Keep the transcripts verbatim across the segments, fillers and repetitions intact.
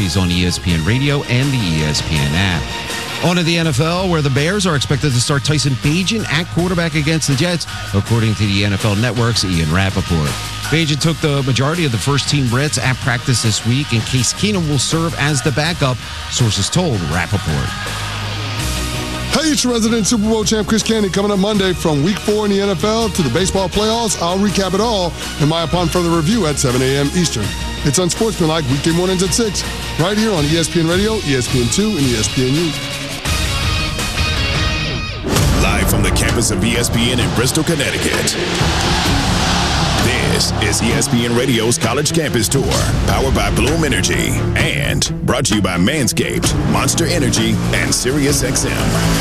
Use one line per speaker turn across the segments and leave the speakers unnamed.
Saturdays on E S P N Radio and the E S P N app. On to the N F L, where the Bears are expected to start Tyson Bagent at quarterback against the Jets, according to the N F L Network's Ian Rappaport. Bagent took the majority of the first-team reps at practice this week, and Case Keenum will serve as the backup, sources told Rappaport.
Hey, it's resident Super Bowl champ Chris Candy coming up Monday from week four in the N F L to the baseball playoffs. I'll recap it all in my Upon Further Review at seven a.m. Eastern. It's Unsportsmanlike weekday mornings at six, right here on E S P N Radio, E S P N two, and E S P N U.
Live from the campus of E S P N in Bristol, Connecticut. This is E S P N Radio's College Campus Tour, powered by Bloom Energy, and brought to you by Manscaped, Monster Energy, and SiriusXM.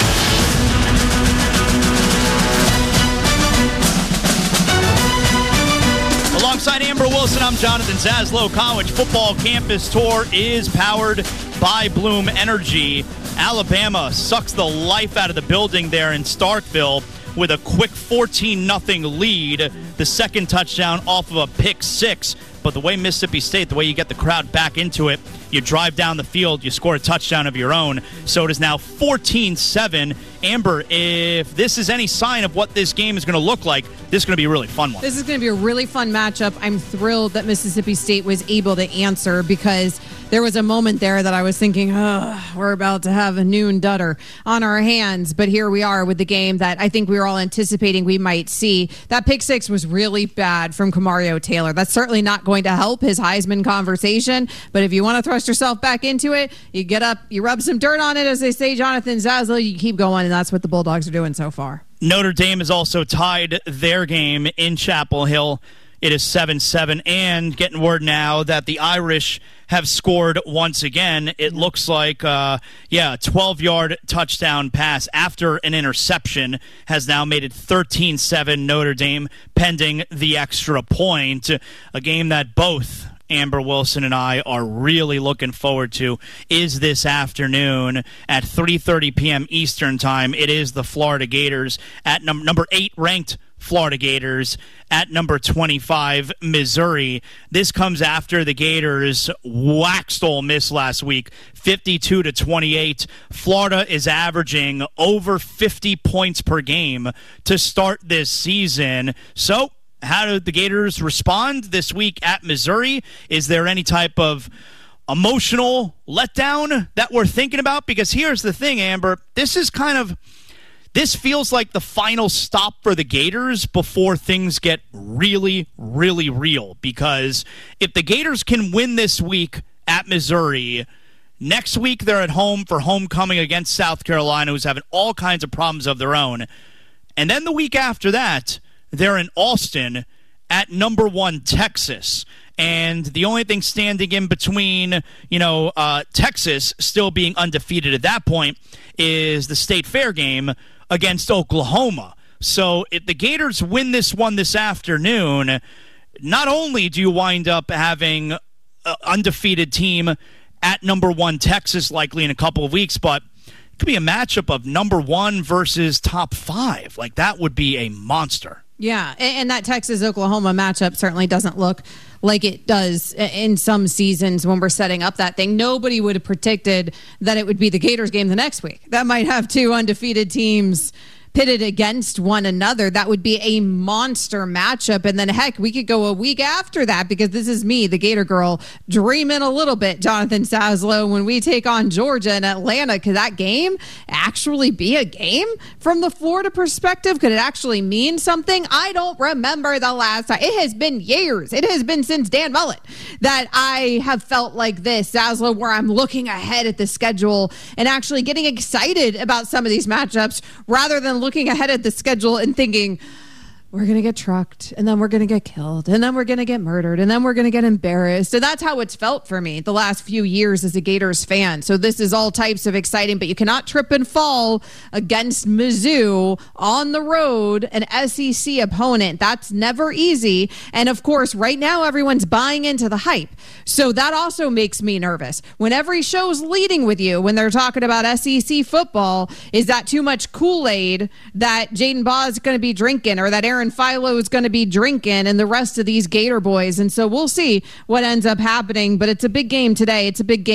Alongside Amber Wilson, I'm Jonathan Zaslow. College Football Campus Tour is powered by Bloom Energy. Alabama sucks the life out of the building there in Starkville with a quick fourteen nothing lead. The second touchdown off of a pick six. But the way Mississippi State, the way you get the crowd back into it, you drive down the field, you score a touchdown of your own. So it is now fourteen seven. Amber, if this is any sign of what this game is going to look like, this is going to be a really fun one.
This is going to be a really fun matchup. I'm thrilled that Mississippi State was able to answer, because there was a moment there that I was thinking, oh, we're about to have a noon dutter on our hands. But here we are with the game that I think we were all anticipating we might see. That pick six was really bad from Kamario Taylor. That's certainly not going to help his Heisman conversation. But if you want to thrust yourself back into it, you get up, you rub some dirt on it, as they say, Jonathan Zaslow, you keep going, and that's what the Bulldogs are doing so far.
Notre Dame has also tied their game in Chapel Hill. It is seven seven, and getting word now that the Irish have scored once again. It looks like, uh, yeah, a twelve-yard touchdown pass after an interception has now made it thirteen seven Notre Dame, pending the extra point. A game that both Amber Wilson and I are really looking forward to is this afternoon at three thirty p.m. Eastern Time. It is the Florida Gators at num- number eight ranked Florida Gators at number twenty-five, Missouri. This comes after the Gators waxed Ole Miss last week, fifty-two to twenty-eight. Florida is averaging over fifty points per game to start this season. So, how do the Gators respond this week at Missouri? Is there any type of emotional letdown that we're thinking about? Because here's the thing, Amber. This is kind of... This feels like the final stop for the Gators before things get really, really real. Because if the Gators can win this week at Missouri, next week they're at home for homecoming against South Carolina, who's having all kinds of problems of their own. And then the week after that, they're in Austin at number one Texas. And the only thing standing in between, you know, uh, Texas still being undefeated at that point is the State Fair game against Oklahoma. So if the Gators win this one this afternoon, not only do you wind up having an undefeated team at number one Texas likely in a couple of weeks, but it could be a matchup of number one versus top five. Like, that would be a monster.
Yeah, and that Texas-Oklahoma matchup certainly doesn't look like it does in some seasons when we're setting up that thing. Nobody would have predicted that it would be the Gators game the next week. That might have two undefeated teams pitted against one another. That would be a monster matchup. And then, heck, we could go a week after that, because this is me, the Gator girl, dreaming a little bit, Jonathan Zaslow, when we take on Georgia and Atlanta. Could that game actually be a game from the Florida perspective? Could it actually mean something? I don't remember the last time. It has been years. It has been since Dan Mullen that I have felt like this, Zaslow, where I'm looking ahead at the schedule and actually getting excited about some of these matchups rather than looking ahead at the schedule and thinking, we're going to get trucked, and then we're going to get killed, and then we're going to get murdered, and then we're going to get embarrassed. And that's how it's felt for me the last few years as a Gators fan. So this is all types of exciting, but you cannot trip and fall against Mizzou on the road, an S E C opponent. That's never easy. And of course, right now, everyone's buying into the hype. So that also makes me nervous. When every show's leading with you, when they're talking about S E C football, is that too much Kool-Aid that Jaden Baugh is going to be drinking, or that Aaron and Philo is going to be drinking, and the rest of these Gator boys? And so we'll see what ends up happening, but it's a big game today. It's a big game.